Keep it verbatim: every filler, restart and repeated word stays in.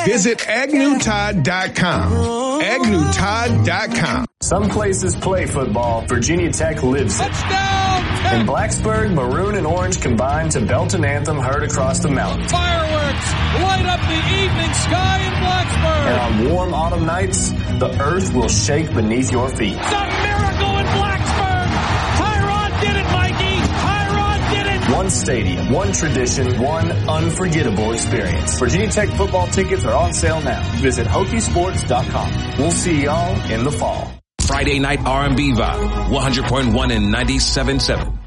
Visit agnew todd dot com. agnew todd dot com. Some places play football. Virginia Tech lives it. Touchdown! In Blacksburg, maroon and orange combine to belt an anthem heard across the mountains. Fireworks light up the evening sky in Blacksburg. And on warm autumn nights, the earth will shake beneath your feet. It's a miracle in Blacksburg. Tyrod did it, Mikey. Tyrod did it. One stadium, one tradition, one unforgettable experience. Virginia Tech football tickets are on sale now. Visit Hokie Sports dot com. We'll see y'all in the fall. Friday night R and B vibe, one hundred point one and ninety-seven point seven.